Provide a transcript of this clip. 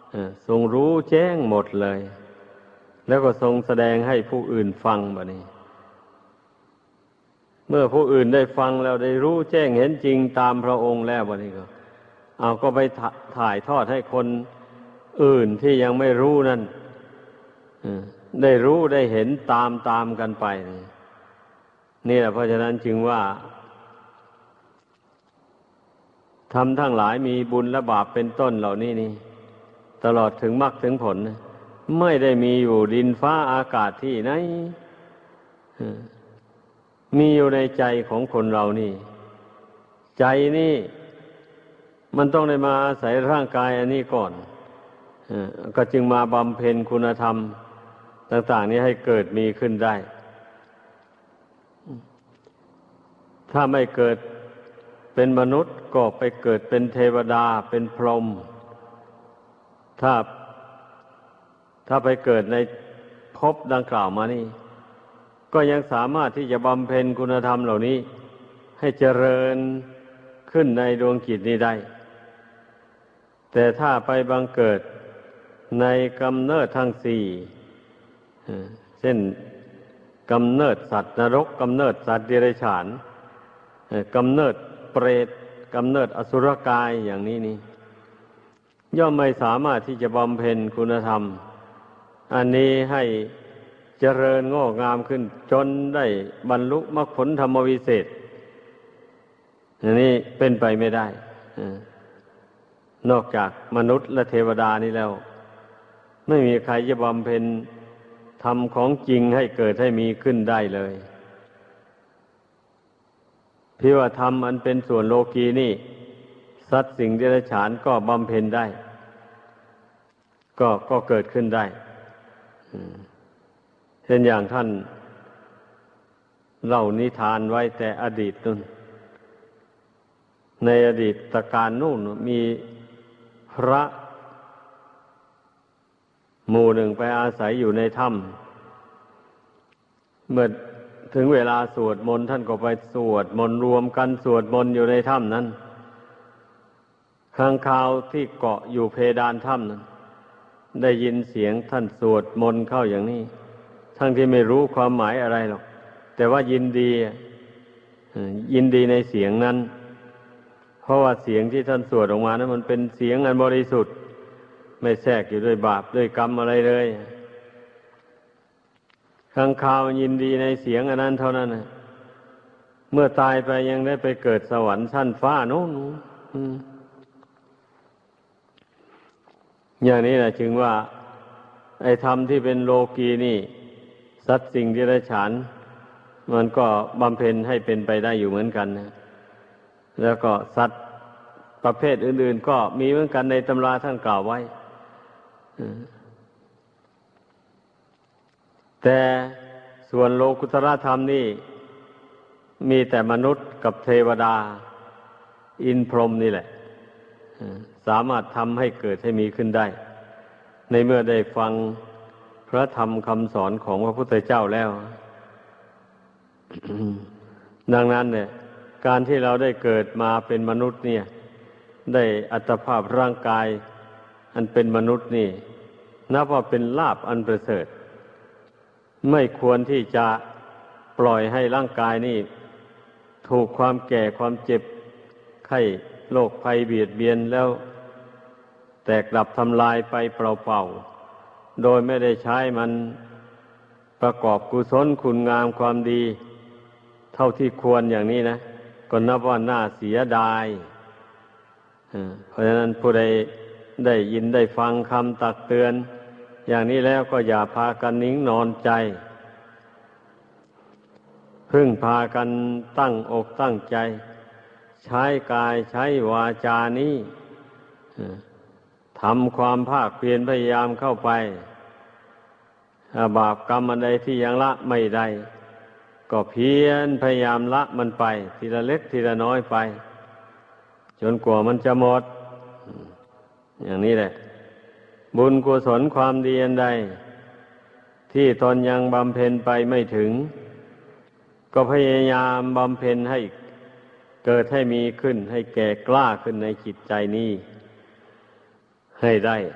ทรงรู้แจ้งหมดเลย แล้วก็ทรงแสดงให้ผู้อื่นฟังบัดนี้เมื่อผู้อื่นได้ฟังแล้วได้รู้แจ้งเห็นจริงตามพระองค์แล้วบัดนี้ก็เอาก็ไปถ่ายทอดให้คนอื่นที่ยังไม่รู้นั่นได้รู้ได้เห็นตามกันไปนี่แหละเพราะฉะนั้นจึงว่าทำทั้งหลายมีบุญและบาปเป็นต้นเหล่านี้นี่ตลอดถึงมรรคถึงผลไม่ได้มีอยู่ดินฟ้าอากาศที่ไหนมีอยู่ในใจของคนเรานี่ใจนี่มันต้องได้มาอาศัยร่างกายอันนี้ก่อนก็จึงมาบำเพ็ญคุณธรรมต่างๆนี้ให้เกิดมีขึ้นได้ถ้าไม่เกิดเป็นมนุษย์ก็ไปเกิดเป็นเทวดาเป็นพรหมถ้าไปเกิดในภพดังกล่าวมานี่ก็ยังสามารถที่จะบำเพ็ญคุณธรรมเหล่านี้ให้เจริญขึ้นในดวงจิตนี้ได้แต่ถ้าไปบังเกิดในกำเนิดทั้งสี่เช่นกำเนิดสัตว์นรกกำเนิดสัตว์เดรัจฉานกำเนิดเปรตกำเนิดอสุรกายอย่างนี้นี่ย่อมไม่สามารถที่จะบำเพ็ญคุณธรรมอันนี้ให้เจริญงอกงามขึ้นจนได้บรรลุมรรคผลธรรมวิเศษอันนี้เป็นไปไม่ได้นอกจากมนุษย์และเทวดานี่แล้วไม่มีใครจะบำเพ็ญธรรมของจริงให้เกิดให้มีขึ้นได้เลยพี่ว่าธรรมอันเป็นส่วนโลกีนี่สัตว์สิ่งเดรัจฉานก็บำเพ็ญได้ก็เกิดขึ้นได้เช่นอย่างท่านเล่านิทานไว้แต่อดีตนู่นในอดีตการนู่นมีพระหมู่หนึ่งไปอาศัยอยู่ในถ้ำเมื่อถึงเวลาสวดมนต์ท่านก็ไปสวดมนต์รวมกันสวดมนต์อยู่ในถ้ำนั้นค้างคาวที่เกาะอยู่เพดานถ้ำนั้นได้ยินเสียงท่านสวดมนต์เข้าอย่างนี้ทั้งที่ไม่รู้ความหมายอะไรหรอกแต่ว่ายินดีในเสียงนั้นเพราะว่าเสียงที่ท่านสวดออกมานั้นมันเป็นเสียงอันบริสุทธิ์ไม่แทรกอยู่ด้วยบาปด้วยกรรมอะไรเลยค้างคาวยินดีในเสียงอันนั้นเท่านั้นนะเมื่อตายไปยังได้ไปเกิดสวรรค์ชั้นฟ้าโน้นอย่างนี้แหละจึงว่าไอ้ธรรมที่เป็นโลกีนี่สัตว์สิ่งเดรัจฉานมันก็บำเพ็ญให้เป็นไปได้อยู่เหมือนกันนะแล้วก็สัตว์ประเภทอื่นๆก็มีเหมือนกันในตำราท่านกล่าวไว้แต่ส่วนโลกุตตรธรรมนี่มีแต่มนุษย์กับเทวดาอินพรหมนี่แหละสามารถทำให้เกิดให้มีขึ้นได้ในเมื่อได้ฟังพระธรรมคำสอนของพระพุทธเจ้าแล้ว ดังนั้นเนี่ยการที่เราได้เกิดมาเป็นมนุษย์เนี่ยได้อัตภาพร่างกายอันเป็นมนุษย์นี่นับว่าเป็นลาภอันประเสริฐไม่ควรที่จะปล่อยให้ร่างกายนี่ถูกความแก่ความเจ็บไข้โรคภัยเบียดเบียนแล้วแตกดับทำลายไปเปล่าๆโดยไม่ได้ใช้มันประกอบกุศลคุณงามความดีเท่าที่ควรอย่างนี้นะก็นับว่าน่าเสียดายเพราะฉะนั้นผู้ใดได้ยินได้ฟังคำตักเตือนอย่างนี้แล้วก็อย่าพากันนิ่งนอนใจพึ่งพากันตั้งอกตั้งใจใช้กายใช้วาจานี้ทำความภาคเพียรพยายามเข้าไปบาปกรรมอันใดที่ยังละไม่ได้ก็เพียรพยายามละมันไปทีละเล็กทีละน้อยไปจนกว่ามันจะหมดอย่างนี้แหละบุญกุศลความดีอันใดที่ตนยังบำเพ็ญไปไม่ถึงก็พยายามบำเพ็ญให้เกิดให้มีขึ้นให้แก่กล้าขึ้นในจิตใจนี้ให้ได้